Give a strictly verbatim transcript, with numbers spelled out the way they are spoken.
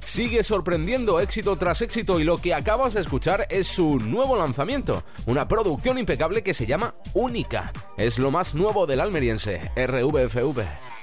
sigue sorprendiendo éxito tras éxito y lo que acabas de escuchar es su nuevo lanzamiento, una producción impecable que se llama Única. Es lo más nuevo del almeriense R V F V.